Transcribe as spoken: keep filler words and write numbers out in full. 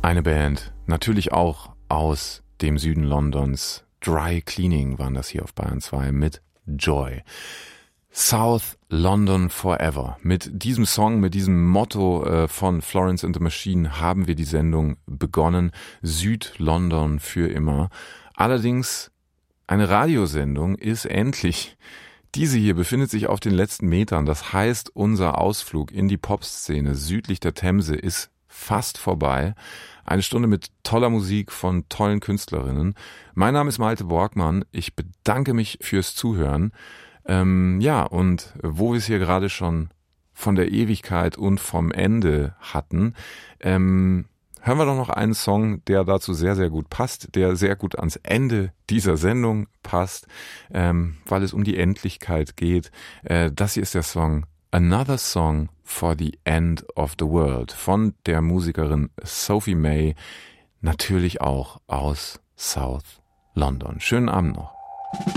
Eine Band, natürlich auch aus dem Süden Londons. Dry Cleaning waren das hier auf Bayern zwei mit Joy. South London Forever. Mit diesem Song, mit diesem Motto äh, von Florence and the Machine haben wir die Sendung begonnen. Süd-London für immer. Allerdings, eine Radiosendung ist endlich. Diese hier befindet sich auf den letzten Metern. Das heißt, unser Ausflug in die Popszene südlich der Themse ist fast vorbei. Eine Stunde mit toller Musik von tollen Künstlerinnen. Mein Name ist Malte Borgmann. Ich bedanke mich fürs Zuhören. Ähm, ja, und wo wir es hier gerade schon von der Ewigkeit und vom Ende hatten, ähm, hören wir doch noch einen Song, der dazu sehr, sehr gut passt, der sehr gut ans Ende dieser Sendung passt, ähm, weil es um die Endlichkeit geht. Äh, das hier ist der Song Another Song for the End of the World von der Musikerin Sophie May, natürlich auch aus South London. Schönen Abend noch.